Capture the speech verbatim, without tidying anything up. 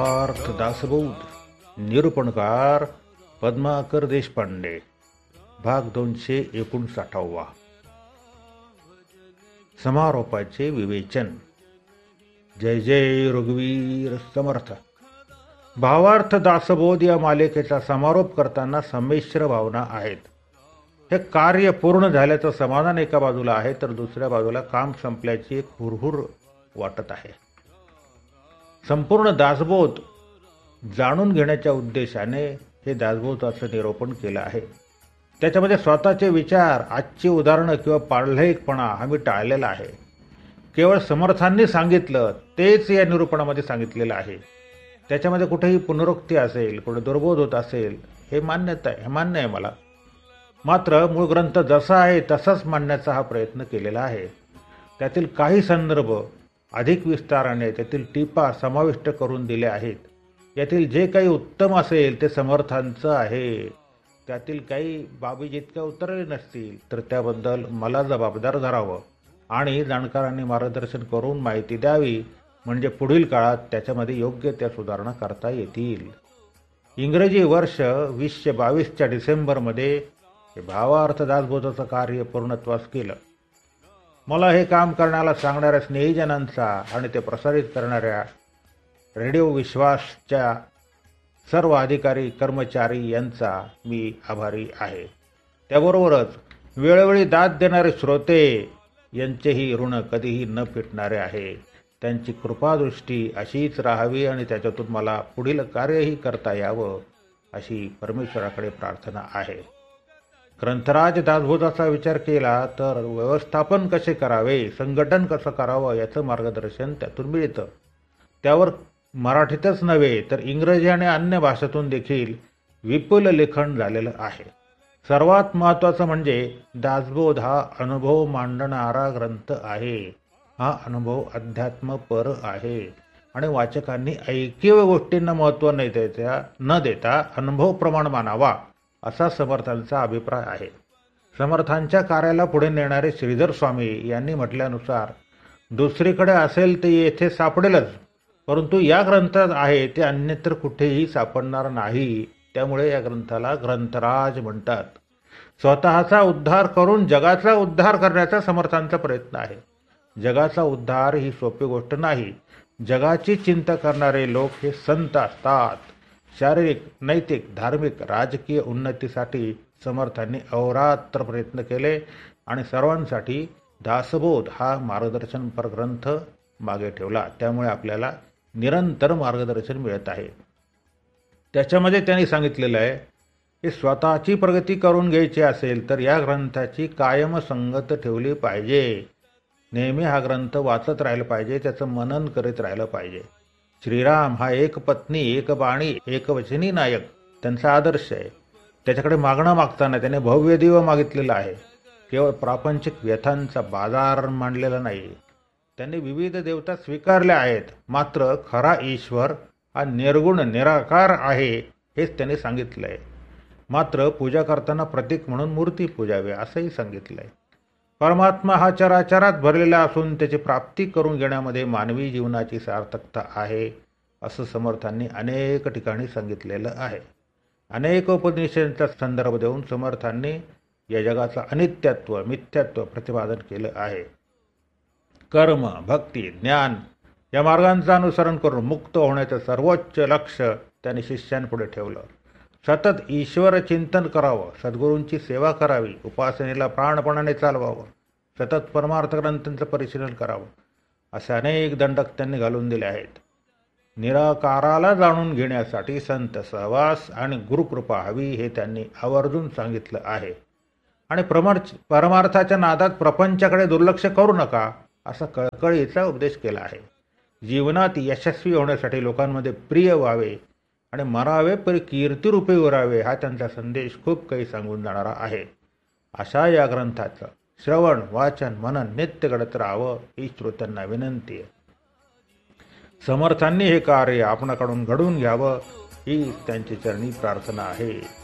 अर्थ दासबोध निरूपणकार पद्माकर देशपांडे भाग दोनशे एकोणसाठावा. समारोपाचे विवेचन. जय जय रघुवीर समर्थ. भावार्थ दासबोध या मालिकेचा समारोप करताना संमिश्र भावना आहेत. हे कार्य पूर्ण झाल्याचं समाधान एका बाजूला आहे, तर दुसऱ्या बाजूला काम संपल्याची एक हुरहुर वाटत आहे. संपूर्ण दासबोध जाणून घेण्याच्या उद्देशाने हे दासबोधाचं निरूपण केलं आहे. त्याच्यामध्ये स्वतःचे विचार, आजची उदाहरणं किंवा पारलौकिकपणा हा मी टाळलेला आहे. केवळ समर्थांनी सांगितलं तेच या निरूपणामध्ये सांगितलेलं आहे. त्याच्यामध्ये कुठेही पुनरुक्ती असेल, कुठे दुर्बोध होत असेल, हे मान्यता आहे, हे मान्य आहे मला. मात्र मूळ ग्रंथ जसा आहे तसाच मांडण्याचा हा प्रयत्न केलेला आहे. त्यातील काही संदर्भ अधिक विस्ताराने, त्यातील टीपा समाविष्ट करून दिले आहेत. यातील जे काही उत्तम असेल ते समर्थांचं आहे. त्यातील काही बाबी जितक्या उतरले नसतील तर त्याबद्दल मला जबाबदार धरावं आणि जाणकारांनी मार्गदर्शन करून माहिती द्यावी, म्हणजे पुढील काळात त्याच्यामध्ये योग्य त्या सुधारणा करता येतील. इंग्रजी वर्ष वीसशे बावीसच्या डिसेंबरमध्ये हे भावार्थ दासबोधाचं कार्य पूर्णत्वास केलं. मला हे काम करण्याला सांगणाऱ्या स्नेहीजनांचा आणि ते प्रसारित करणाऱ्या रेडिओ विश्वासच्या सर्व अधिकारी कर्मचारी यांचा मी आभारी आहे. त्याबरोबरच वेळोवेळी दाद देणारे श्रोते यांचेही ऋण कधीही न फिटणारे आहे. त्यांची कृपादृष्टी अशीच राहावी आणि त्याच्यातून मला पुढील कार्यही करता यावं अशी परमेश्वराकडे प्रार्थना आहे. ग्रंथराज दासबोधाचा विचार केला तर व्यवस्थापन कसे करावे, संघटन कसं करावं याचं मार्गदर्शन त्यातून मिळतं. त्यावर मराठीतच नव्हे तर इंग्रजी आणि अन्य भाषेतून देखील विपुल लेखन झालेलं आहे. सर्वात महत्त्वाचं म्हणजे दासबोध हा अनुभव मांडणारा ग्रंथ आहे. हा अनुभव अध्यात्मपर आहे आणि वाचकांनी ऐकीव गोष्टींना महत्त्व न देता न देता अनुभव प्रमाण मानावा असा समर्थांचा अभिप्राय आहे. समर्थांच्या कार्याला पुढे नेणारे श्रीधर स्वामी यांनी म्हटल्यानुसार दुसरीकडे असेल ते येथे सापडेलच, परंतु या ग्रंथात आहे ते अन्यत्र कुठेही सापडणार नाही. त्यामुळे या ग्रंथाला ग्रंथराज म्हणतात. स्वतःचा उद्धार करून जगाचा उद्धार करण्याचा समर्थांचा प्रयत्न आहे. जगाचा उद्धार ही सोपी गोष्ट नाही. जगाची चिंता करणारे लोक हे संत असतात. शारीरिक, नैतिक, धार्मिक, राजकीय उन्नतीसाठी समर्थांनी अहोरात्र प्रयत्न केले आणि सर्वांसाठी दासबोध हा मार्गदर्शनपर ग्रंथ मागे ठेवला. त्यामुळे आपल्याला निरंतर मार्गदर्शन मिळत आहे. त्याच्यामध्ये त्यांनी सांगितलेलं आहे की स्वतःची प्रगती करून घ्यायची असेल तर या ग्रंथाची कायम संगत ठेवली पाहिजे. नेहमी हा ग्रंथ वाचत राहिलं पाहिजे, त्याचं मनन करीत राहिलं पाहिजे. श्रीराम हा एक पत्नी, एक बाणी, एक वचनी नायक त्यांचा आदर्श आहे. त्याच्याकडे मागणं मागताना त्याने भव्य दिव मागितलेला आहे. केवळ प्रापंचिक व्यथांचा बाजार मांडलेला नाही. त्यांनी विविध देवता स्वीकारल्या आहेत, मात्र खरा ईश्वर हा निर्गुण निराकार आहे हेच त्यांनी सांगितलं आहे. मात्र पूजा करताना प्रतीक म्हणून मूर्ती पूजावी असंही सांगितलं आहे. परमात्मा हा चराचरात भरलेला असून त्याची प्राप्ती करून घेण्यामध्ये मानवी जीवनाची सार्थकता आहे असं समर्थांनी अनेक ठिकाणी सांगितलेलं आहे. अनेक उपनिषदांचा संदर्भ देऊन समर्थांनी या जगाचं अनित्यत्व, मिथ्यात्व प्रतिपादन केलं आहे. कर्म, भक्ती, ज्ञान या मार्गांचं अनुसरण करून मुक्त होण्याचं सर्वोच्च लक्ष त्यांनी शिष्यांपुढे ठेवलं. सतत ईश्वर चिंतन करावं, सद्गुरूंची सेवा करावी, उपासनेला प्राणपणाने चालवावं, सतत परमार्थ ग्रंथांचं परिशीलन करावं असे अनेक दंडक त्यांनी घालून दिले आहेत. निराकाराला जाणून घेण्यासाठी संत सहवास आणि गुरुकृपा हवी हे त्यांनी आवर्जून सांगितलं आहे. आणि प्रमर परमार्थाच्या नादात प्रपंचाकडे दुर्लक्ष करू नका असा कळकळीचा उपदेश केला आहे. जीवनात यशस्वी होण्यासाठी लोकांमध्ये प्रिय व्हावे आणि मरावे परी कीर्तिरूपे उरावे हा त्यांचा संदेश खूप काही सांगून जाणारा आहे. अशा या ग्रंथाचं श्रवण, वाचन, मनन नित्य घडत राहावं ही श्रोत्यांना विनंती आहे. समर्थांनी हे कार्य आपणाकडून घडून घ्यावं ही त्यांची चरणी प्रार्थना आहे.